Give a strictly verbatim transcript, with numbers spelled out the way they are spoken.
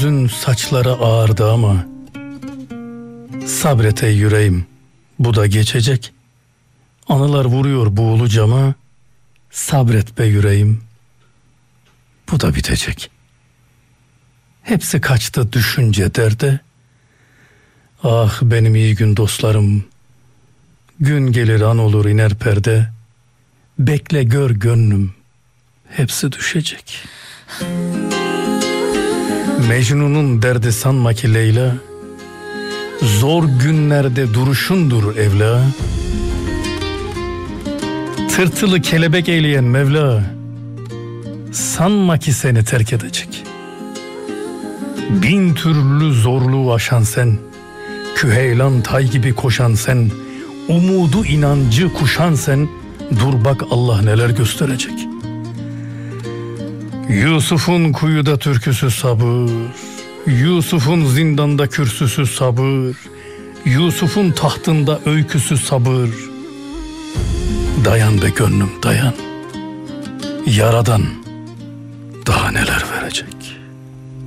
Gündüzün saçları ağardı ama sabret ey yüreğim, bu da geçecek. Anılar vuruyor buğulu cama, sabret be yüreğim, bu da bitecek. Hepsi kaçtı düşünce derde. Ah benim iyi gün dostlarım, gün gelir an olur iner perde. Bekle gör gönlüm, hepsi düşecek. Mecnun'un derdi sanma ki Leyla, zor günlerde duruşundur evla. Tırtılı kelebek eyleyen Mevla, sanma ki seni terk edecek. Bin türlü zorluğu aşan sen, küheylan tay gibi koşan sen, umudu inancı kuşan sen, dur bak Allah neler gösterecek. Yusuf'un kuyuda türküsü sabır, Yusuf'un zindanda kürsüsü sabır, Yusuf'un tahtında öyküsü sabır. Dayan be gönlüm dayan, Yaradan daha neler verecek.